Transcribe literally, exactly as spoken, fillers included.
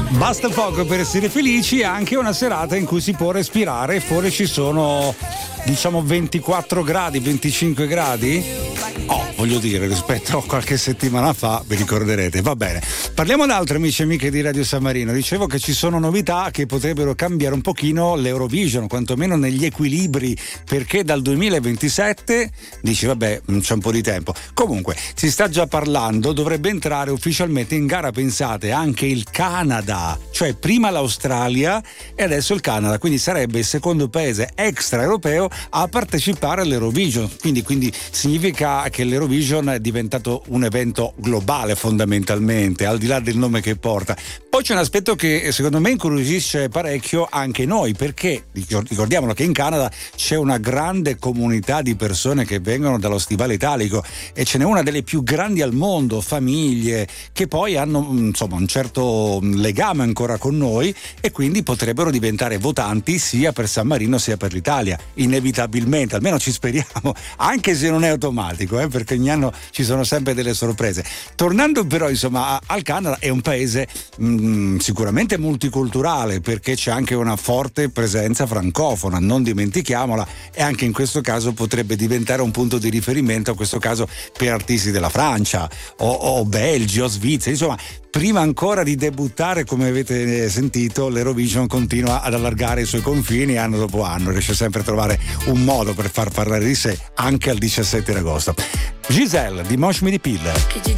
Basta poco per essere felici, è anche una serata in cui si può respirare. Fuori ci sono, diciamo, ventiquattro gradi, venticinque gradi. Oh, voglio dire, rispetto a qualche settimana fa, vi ricorderete. Va bene, parliamo di altri amici e amiche di Radio San Marino. Dicevo che ci sono novità che potrebbero cambiare un pochino l'Eurovision, quantomeno negli equilibri, perché dal duemilaventisette, dici vabbè, c'è un po' di tempo, comunque si sta già parlando, dovrebbe entrare ufficialmente in gara, pensate, anche il Canada, cioè prima l'Australia e adesso il Canada, quindi sarebbe il secondo paese extraeuropeo a partecipare all'Eurovision, quindi, quindi significa che l'Eurovision è diventato un evento globale fondamentalmente, al di là del nome che porta. Poi c'è un aspetto che secondo me incuriosisce parecchio anche noi, perché ricordiamolo che in Canada c'è una grande comunità di persone che vengono dallo Stivale Italico e ce n'è una delle più grandi al mondo, famiglie che poi hanno insomma un certo legame ancora con noi e quindi potrebbero diventare votanti sia per San Marino sia per l'Italia, inevitabilmente, almeno ci speriamo, anche se non è automatico, eh, perché ogni anno ci sono sempre delle sorprese. Tornando però insomma al Canada, è un paese mh, sicuramente multiculturale, perché c'è anche una forte presenza francofona, non dimentichiamola, e anche in questo caso potrebbe diventare un punto di riferimento, in questo caso per artisti della Francia o, o Belgio, Svizzera, insomma. Prima ancora di debuttare, come avete sentito, l'Eurovision continua ad allargare i suoi confini anno dopo anno, riesce sempre a trovare un modo per far parlare di sé anche al diciassette agosto. Giselle di Mosh Me the Pill.